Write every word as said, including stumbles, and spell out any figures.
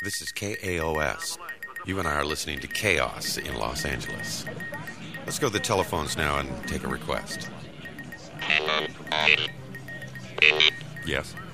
This is K A O S. You and I are listening to Chaos in Los Angeles. Let's go to the telephones now and take a request. Yes?